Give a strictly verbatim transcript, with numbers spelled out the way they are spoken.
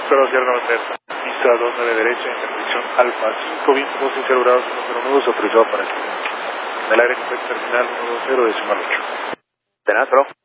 Cero Sierra noventa y dos. Pista dos nueve derecha, interdirección Alfa cinco, viento dos seis cero grados, uno cero nudos, autorizado para el cliente. En el aire completo terminal uno dos cero, decimal ocho. Tenaz, bro.